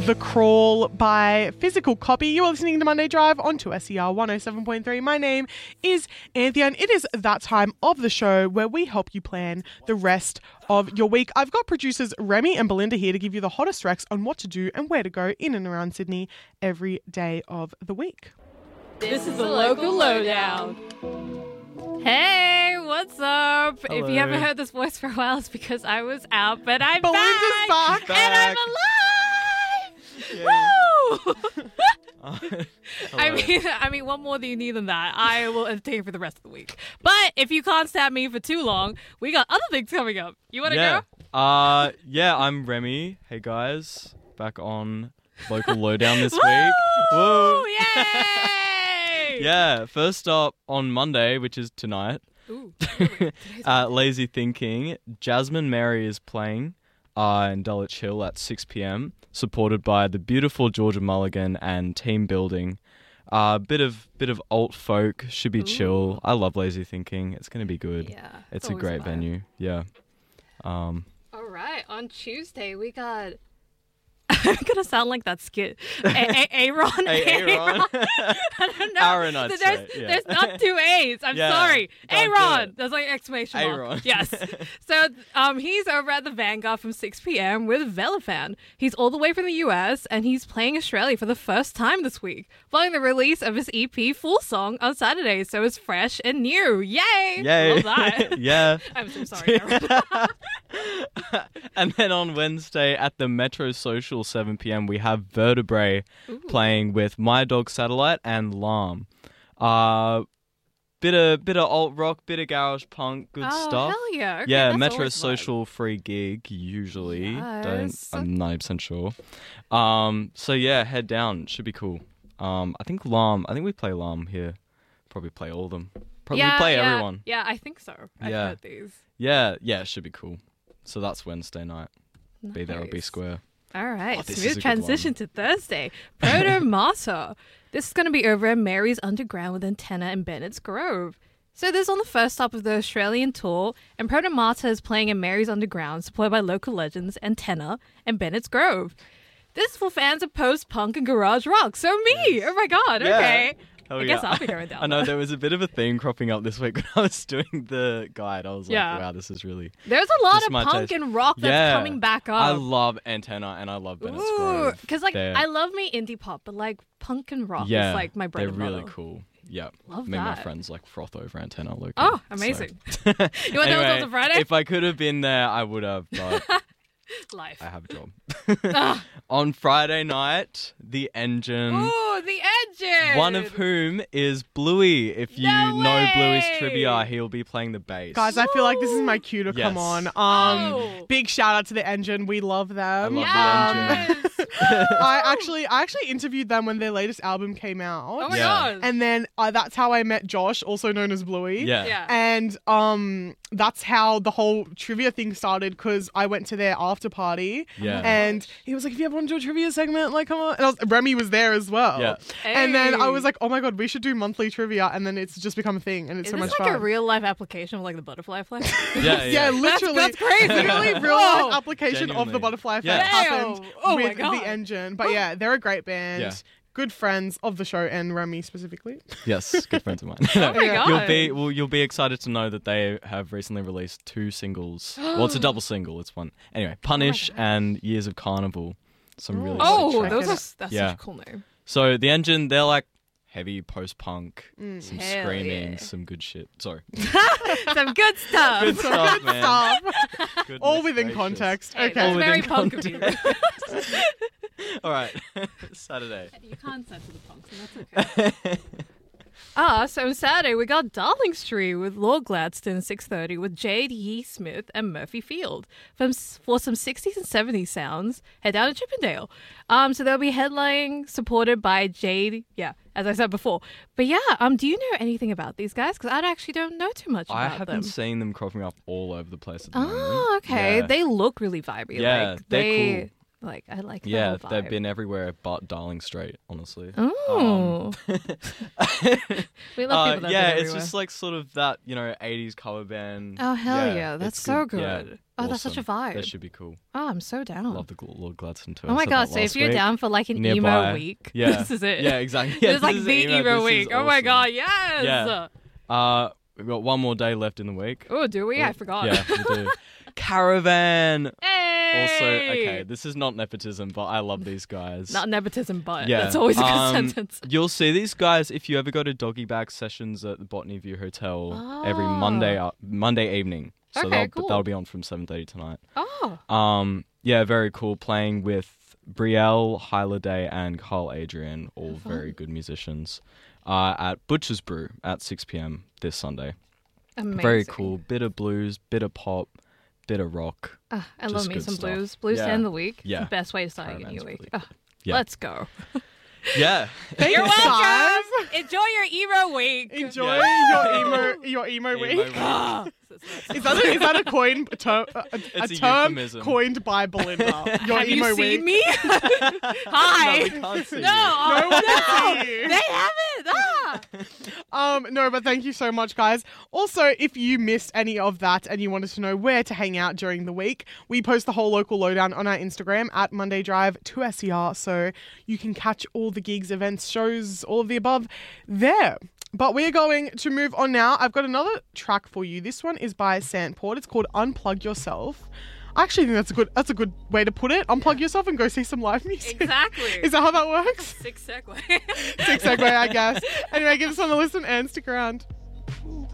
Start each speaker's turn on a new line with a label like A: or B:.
A: The Crawl by Physical Copy. You are listening to Monday Drive on 2SER 107.3. My name is Anthea, and it is that time of the show where we help you plan the rest of your week. I've got producers Remy and Belinda here to give you the hottest recs on what to do and where to go in and around Sydney every day of the week.
B: This is the Local Lowdown. Hey, what's up?
C: Hello.
B: If you haven't heard this voice for a while, it's because I was out, but I'm
A: Belinda's back.
B: and I'm alive! Woo! I mean, what more do you need than that? I will entertain for the rest of the week. But if you can't stand me for too long, we got other things coming up. You want to go?
C: Yeah, I'm Remy. Hey guys, back on Local Lowdown this
B: Woo!
C: week. Woo!
B: Yay!
C: Yeah, first up on Monday, which is tonight,
B: Ooh.
C: Lazy Thinking. Jasmine Mary is playing in Dulwich Hill at 6 p.m, supported by the beautiful Georgia Mulligan and Team Building. Bit of alt folk, should be chill. I love Lazy Thinking. It's going to be good.
B: Yeah.
C: It's a
B: always
C: great
B: vibe.
C: venue. Yeah.
B: All right, on Tuesday we got. I'm gonna sound like that skit. Aaron.
C: Aaron.
B: I don't know.
C: Aaron, I'd say, yeah.
B: There's not two A's. I'm
C: Yeah,
B: sorry.
C: don't do
B: Aaron.
C: it.
B: There's like an exclamation mark.
C: Aaron.
B: Yes. So he's over at the Vanguard from 6 p.m. with Velifan. He's all the way from the US and he's playing Australia for the first time this week, following the release of his EP Full Song on Saturday. So it's fresh and new. Yay!
C: Yay.
B: Love that.
C: Yeah.
B: I'm so sorry, Aaron.
C: And then on Wednesday at the Metro Social 7 p.m, we have Vertebrae playing with My Dog Satellite and Lam. Bit of alt rock, bit of garage punk, good
B: Oh,
C: stuff.
B: hell yeah. Okay,
C: Yeah,
B: that's
C: Metro
B: always fun.
C: Social free gig usually.
B: Yes.
C: I'm 90% sure. So yeah, head down. Should be cool. I think we play Lam here. Probably play all of them. Probably play everyone.
B: Yeah, I think so. I've
C: Yeah.
B: heard these.
C: Yeah, it should be cool. So that's Wednesday night. Be there or be
B: Nice.
C: square.
B: All right,
C: Oh, this is a
B: smooth
C: good
B: transition
C: one.
B: to Thursday. Proto Martyr. This is going to be over at Mary's Underground with Antenna and Bennett's Grove. So this is on the first stop of the Australian tour, and Proto Martyr is playing in Mary's Underground, supported by local legends Antenna and Bennett's Grove. This is for fans of post-punk and garage rock. So me!
C: Yes.
B: Oh my god,
C: Yeah.
B: okay.
C: Hell
B: I guess
C: yeah.
B: I'll be going down
C: I know
B: there.
C: there was a bit of a theme cropping up this week when I was doing the guide. I was like,
B: Yeah.
C: wow, this is really...
B: There's a lot
C: This is
B: of
C: my
B: punk
C: taste.
B: and rock that's coming back up.
C: I love Antenna and I love Bennett's
B: Ooh,
C: Grove.
B: because like
C: They're-
B: I love me indie pop, but like punk and rock
C: yeah,
B: is like my bread
C: they're
B: and
C: really
B: butter.
C: cool. Yeah.
B: Love
C: Me and my
B: that.
C: friends like froth over Antenna locally.
B: Oh, amazing. You want to know what's
C: Anyway,
B: on Friday?
C: if I could have been there, I would have, but
B: Life.
C: I have a job.
B: Ah.
C: On Friday night, The Engine.
B: Ooh, the engine.
C: One of whom is Bluey. If you
B: No
C: know Bluey's
B: way!
C: trivia, he'll be playing the bass.
A: Guys, I feel like this is my cue to come
C: Yes.
A: on.
B: Oh.
A: Big shout out to the Engine. We love them.
C: I love the Engine.
B: Yes.
A: I actually interviewed them when their latest album came out.
B: Oh my
C: Yeah.
B: god.
A: And then that's how I met Josh, also known as Bluey.
C: Yeah.
B: yeah.
A: And that's how the whole trivia thing started, because I went to their after party.
C: Yeah.
A: And he was like, if you ever want to do a trivia segment, like, come on. And Remy was there as well.
C: Yeah.
A: And then I
B: Hey.
A: was like, oh my God, we should do monthly trivia. And then it's just become a thing. And it's
B: Is
A: so
B: this
A: much
B: like
A: fun.
B: a real life application of like the butterfly effect?
C: Yeah,
A: Yeah, literally.
B: That's crazy.
A: Literally real
B: Whoa.
A: life application of
C: Genuinely.
A: the butterfly effect
C: Yeah.
A: happened
B: Damn. Oh my
A: with
B: God.
A: the Engine. But yeah, they're a great band.
C: Yeah.
A: Good friends of the show and Remy specifically.
C: Yes, good friends of mine.
B: Oh my
A: Yeah.
B: god.
C: You'll be excited to know that they have recently released 2 singles. Well, it's a double single. It's one. Anyway, Punish and Years of Carnival. Some really
B: Oh,
C: sick
B: those
C: tracks.
B: are that's
C: Yeah.
B: such a cool name.
C: So The Engine, they're like heavy post-punk, some
B: Hell
C: screaming,
B: yeah.
C: some good shit. Sorry.
B: Some good stuff.
C: Good stuff, man.
A: Stop.
C: Goodness
A: All within
C: gracious.
A: context.
B: Hey,
A: Okay.
B: that's
C: All
B: very
C: within
B: punk of you.
C: All right. Saturday.
B: You can't censor the punks, and that's okay. So on Saturday we got Darling Street with Lord Gladstone at 6:30 with Jade Yee Smith and Murphy Field. For some 60s and 70s sounds, head down to Chippendale. So they'll be headlining supported by Jade, yeah, as I said before. But yeah, do you know anything about these guys? Because I actually don't know too much
C: I
B: about
C: have
B: them.
C: been seeing them cropping up all over the place at the moment.
B: Oh, okay.
C: Yeah.
B: They look really vibey.
C: Yeah,
B: like,
C: they're cool.
B: Like, I like the
C: Yeah,
B: whole
C: they've
B: vibe.
C: been everywhere but Darling Strait, honestly.
B: Oh. We love people that
C: yeah,
B: have been
C: it's just like sort of that, 80s cover band.
B: Oh, hell yeah. That's
C: it's
B: so good.
C: Yeah,
B: Oh, that's such a
C: awesome.
B: vibe.
C: That should be cool.
B: Oh, I'm so down.
C: Love the Lord Gladstone too.
B: Oh
C: I
B: my
C: said
B: god,
C: that
B: so if
C: last
B: you're
C: week.
B: down for like an
C: Nearby.
B: emo week,
C: Yeah.
B: this is it.
C: Yeah, exactly. Yeah,
B: This is like
C: this
B: the
C: is
B: emo
C: this
B: week.
C: is
B: Oh my
C: awesome.
B: god, yes!
C: Yeah. We've got one more day left in the week.
B: Oh, do we? I forgot.
C: Yeah, we do. Caravan.
B: Hey!
C: Also, okay, this is not nepotism, but I love these guys.
B: Not nepotism, but
C: Yeah.
B: that's always a good sentence.
C: You'll see these guys if you ever go to doggy bag sessions at the Botany View Hotel every
B: Oh.
C: Monday evening. So
B: Okay, cool.
C: that'll be on from 7:30 tonight.
B: Oh.
C: Yeah, very cool. Playing with Brielle, Hyladay, and Carl Adrian, all very good musicians. At Butcher's Brew at 6 p.m. this Sunday.
B: Amazing.
C: Very cool. Bit of blues, bit of pop, bit of rock.
B: I
C: Just
B: love me
C: good
B: some
C: stuff.
B: blues. Blues to
C: Yeah.
B: end the week.
C: Yeah.
B: The best way to start a new
C: Caravan's
B: week.
C: really
B: Oh,
C: Yeah.
B: Let's go.
C: Yeah.
A: Thanks,
B: You're
A: guys.
B: welcome. Enjoy your emo week.
A: Enjoy your emo week.
C: Emo week.
B: Ah.
A: Is that a coin term?
C: It's a
A: term
C: euphemism.
A: coined by Belinda. Your
B: Have
A: emo
B: you seen
A: week.
B: me? Hi.
C: No, we can't see
B: No,
A: No one can see you.
B: they haven't.
A: No, but thank you so much, guys. Also, if you missed any of that and you wanted to know where to hang out during the week, we post the whole local lowdown on our Instagram at Monday Drive 2SER, so you can catch all the gigs, events, shows, all of the above there. But we're going to move on now. I've got another track for you. This one is by Sandport. It's called Unplug Yourself. I actually think that's a good way to put it. Unplug yourself and go see some live music.
B: Exactly.
A: Is that how that works?
B: Sick segue.
A: Sick segue, I guess. Anyway, give this one a listen and stick around.